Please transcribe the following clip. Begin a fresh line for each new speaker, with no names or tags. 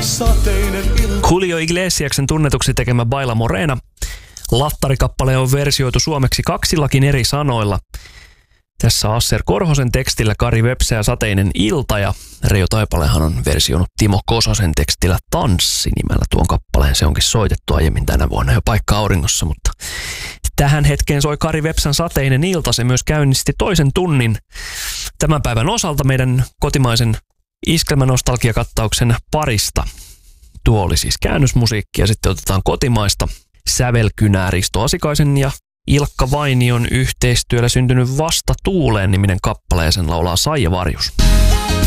Julio Iglesiaksen tunnetuksi tekemä Baila Morena. Lattarikappale on versioitu suomeksi 2 eri sanoilla. Tässä Asser Korhosen tekstillä Kari Vepsä ja Sateinen ilta, ja Reijo Taipalehan on versioinut Timo Kososen tekstillä Tanssi nimellä tuon kappaleen. Se onkin soitettu aiemmin tänä vuonna jo Paikka auringossa, mutta tähän hetkeen soi Kari Vepsän Sateinen ilta. Se myös käynnisti toisen tunnin tämän päivän osalta meidän kotimaisen iskelmänostalgiakattauksen parista. Tuo oli siis käännösmusiikki, ja sitten otetaan kotimaista sävelkynää Risto Asikaisen ja Ilkka Vainion yhteistyöllä syntynyt Vasta tuuleen -niminen kappale, ja sen laulaa Saija Varjus.